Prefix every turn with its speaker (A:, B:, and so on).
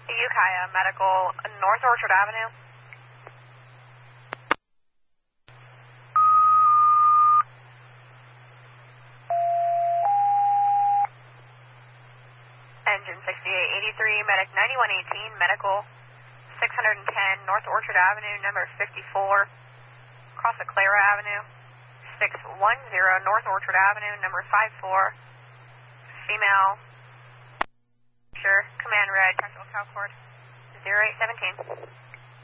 A: Ukiah Medical, North Orchard Avenue. Engine 6883, Medic 9118, Medical 610, North Orchard Avenue, number 54, across the Clara Avenue. 610, North Orchard Avenue, number 54, female. Sure, command red, tactical cow cord 0817.